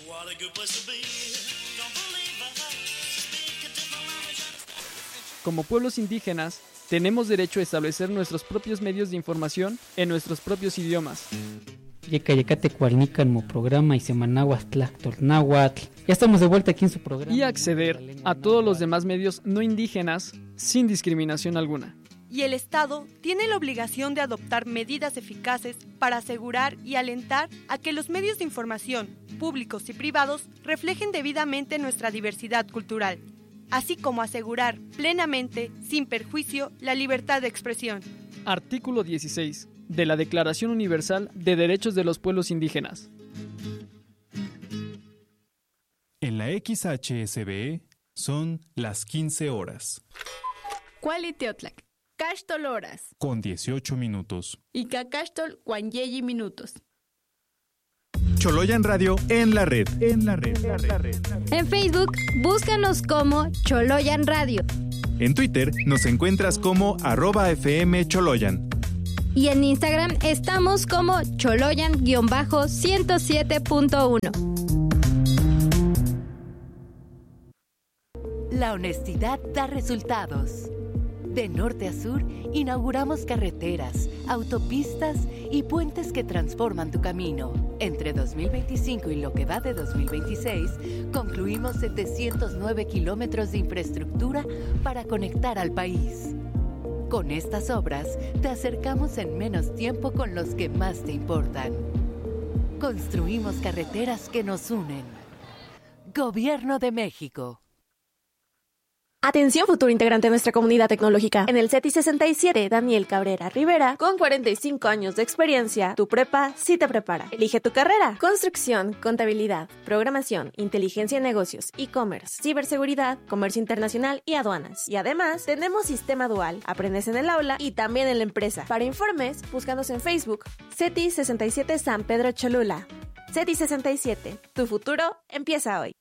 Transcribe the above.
Como pueblos indígenas, tenemos derecho a establecer nuestros propios medios de información en nuestros propios idiomas. Yecayecate programa y Semanahuastlactornáhuatl. Ya estamos de vuelta aquí en su programa. Y acceder a todos los demás medios no indígenas sin discriminación alguna. Y el Estado tiene la obligación de adoptar medidas eficaces para asegurar y alentar a que los medios de información, públicos y privados, reflejen debidamente nuestra diversidad cultural, así como asegurar plenamente, sin perjuicio, la libertad de expresión. Artículo 16 de la Declaración Universal de Derechos de los Pueblos Indígenas. En la XHSBE son las 15 horas. Cualiteotlac, Caxtol horas. Con 18 minutos. Y Cacaxtol, Guanyeyi minutos. Choloyan Radio en la red. En Facebook, búscanos como Choloyan Radio. En Twitter nos encuentras como @FMCholoyan. Y en Instagram estamos como Choloyan-107.1. La honestidad da resultados. De norte a sur, inauguramos carreteras, autopistas y puentes que transforman tu camino. Entre 2025 y lo que va de 2026, concluimos 709 kilómetros de infraestructura para conectar al país. Con estas obras, te acercamos en menos tiempo con los que más te importan. Construimos carreteras que nos unen. Gobierno de México. Atención, futuro integrante de nuestra comunidad tecnológica. En el CETI 67, Daniel Cabrera Rivera, con 45 años de experiencia, tu prepa sí te prepara. Elige tu carrera. Construcción, contabilidad, programación, inteligencia en negocios, e-commerce, ciberseguridad, comercio internacional y aduanas. Y además, tenemos sistema dual. Aprendes en el aula y también en la empresa. Para informes, búscanos en Facebook. CETI 67 San Pedro Cholula. CETI 67, tu futuro empieza hoy.